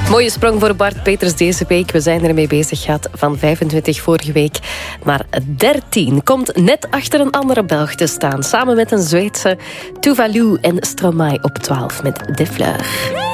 Mooie sprong voor Bart Peters deze week. We zijn ermee bezig gehad van 25 vorige week naar 13. Komt net achter een andere Belg te staan. Samen met een Zweedse Tuvalu en Stromae op 12 met De Fleur.